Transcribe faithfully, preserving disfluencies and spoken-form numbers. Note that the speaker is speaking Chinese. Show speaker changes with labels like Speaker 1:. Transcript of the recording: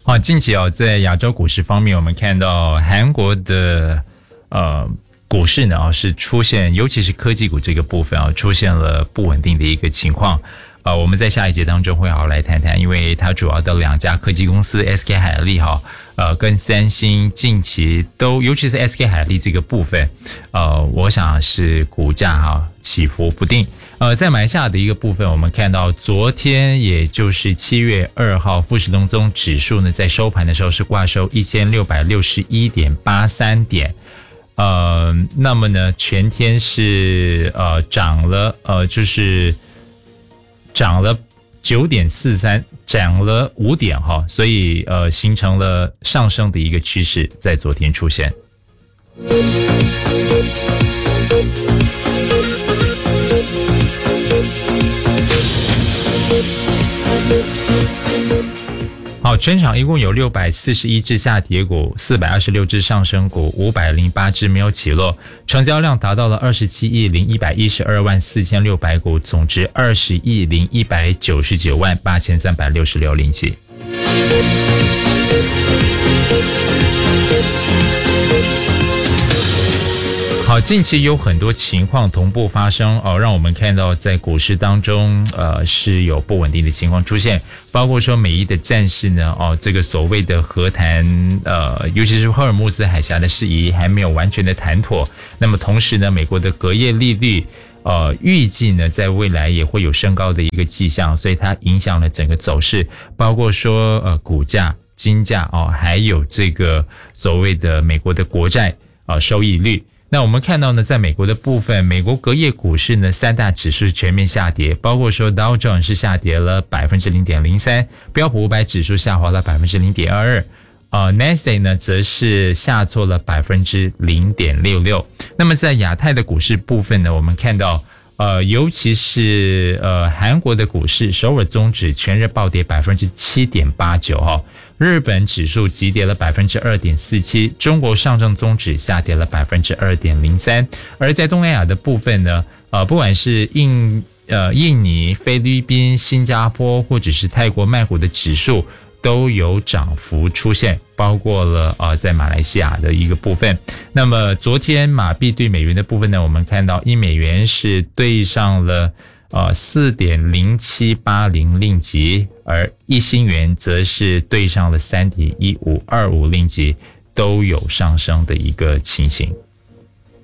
Speaker 1: 好，近期哦，在亚洲股市方面，我们看到韩国的呃股市呢啊是出现，尤其是科技股这个部分啊，出现了不稳定的一个情况。呃，我们在下一节当中会好好来谈谈，因为它主要的两家科技公司 S K 海力哈，呃，跟三星近期都，尤其是 S K 海力这个部分，呃，我想是股价哈起伏不定。呃，在马来西亚的一个部分，我们看到昨天也就是七月二号，富时东综指数呢在收盘的时候是挂收一千六百六十一点八三点。呃，那么呢，全天是呃涨了，呃就是涨了九点四三，涨了五点哈，所以呃形成了上升的一个趋势，在昨天出现。好，全场一共有六百四十一只下跌股，四百二十六只上升股，五百零八只没有起落，成交量达到了二十七亿零一百一十二万四千六百股，总值二十亿零一百九十九万八千三百六十六零起。好，近期有很多情况同步发生哦，让我们看到在股市当中，呃，是有不稳定的情况出现，包括说美伊的战事呢，哦，这个所谓的和谈，呃，尤其是赫尔墨斯海峡的事宜还没有完全的谈妥。那么同时呢，美国的隔夜利率，呃，预计呢在未来也会有升高的一个迹象，所以它影响了整个走势，包括说呃股价、金价哦，还有这个所谓的美国的国债啊、呃、收益率。那我们看到呢，在美国的部分，美国隔夜股市呢，三大指数全面下跌，包括说 Dow Jones 是下跌了 百分之零点零三， 标普五百指数下滑了 百分之零点二二， 呃 Nasdaq 呢则是下挫了 百分之零点六六。 那么在亚太的股市部分呢，我们看到呃，尤其是呃韩国的股市，首尔综指全日暴跌 百分之七点八九 哈，日本指数急跌了 百分之二点四七， 中国上证综指下跌了 百分之二点零三。 而在东南亚的部分呢，呃，不管是印呃印尼、菲律宾、新加坡或者是泰国曼谷的指数都有涨幅出现，包括了呃在马来西亚的一个部分。那么昨天马币对美元的部分呢，我们看到一美元是对上了呃 四点零七八零 令吉，而一新元则是对上了 三点一五二五 令吉，都有上升的一个情形。